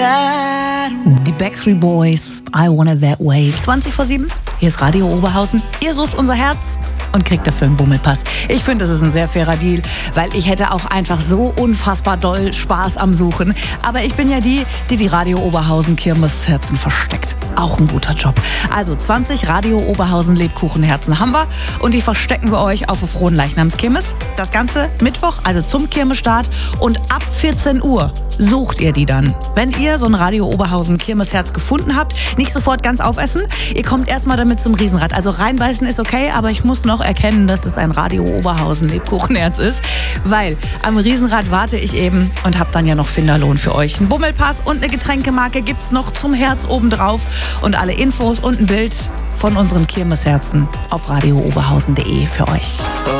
Die Backstreet Boys, I Want It That Way. 20:07, hier ist Radio Oberhausen. Ihr sucht unser Herz und kriegt dafür einen Bummelpass. Ich finde, das ist ein sehr fairer Deal, weil ich hätte auch einfach so unfassbar doll Spaß am Suchen. Aber ich bin ja die Radio Oberhausen Kirmesherzen versteckt. Auch ein guter Job. Also 20 Radio Oberhausen Lebkuchenherzen haben wir und die verstecken wir euch auf der Fronleichnamskirmes. Das Ganze Mittwoch, also zum Kirmesstart, und ab 14 Uhr sucht ihr die dann. Wenn ihr so ein Radio Oberhausen Kirmesherz gefunden habt, nicht sofort ganz aufessen. Ihr kommt erstmal damit zum Riesenrad. Also reinbeißen ist okay, aber ich muss noch erkennen, dass es ein Radio Oberhausen Lebkuchenherz ist, weil am Riesenrad warte ich eben und hab dann ja noch Finderlohn für euch. Ein Bummelpass und eine Getränkemarke gibt's noch zum Herz obendrauf und alle Infos und ein Bild von unseren Kirmesherzen auf radiooberhausen.de für euch.